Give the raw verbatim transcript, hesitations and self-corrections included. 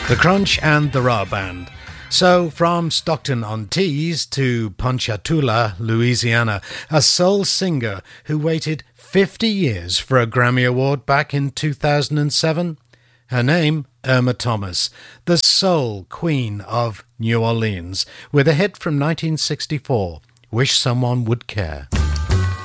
The Crunch and the Raw Band. So, from Stockton-on-Tees to Ponchatoula, Louisiana, a soul singer who waited fifty years for a Grammy Award back in two thousand seven. Her name, Irma Thomas, the soul queen of New Orleans, with a hit from nineteen sixty-four, Wish Someone Would Care.